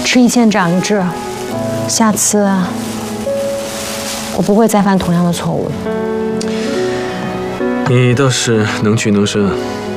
吃一堑长一智，下次我不会再犯同样的错误了。 你倒是能屈能伸。